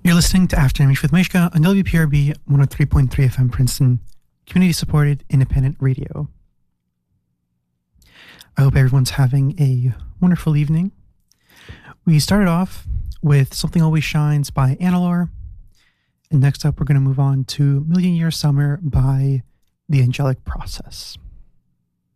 You're listening to After Image with Mishka on WPRB 103.3 FM Princeton, community-supported independent radio. I hope everyone's having a wonderful evening. We started off with Something Always Shines by Annalore, and next up we're going to move on to Million Year Summer by The Angelic Process.